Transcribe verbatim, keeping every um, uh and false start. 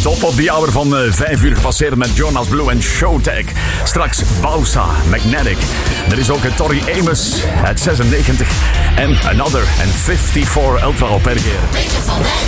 Top of the hour van uh, vijf uur gepasseerd met Jonas Blue en Showtech. Straks Bausa, Magnetic. Er is ook uh, Tori Amos, het zesennegentig. En Another en vijfenvijftig Ultra op R G R.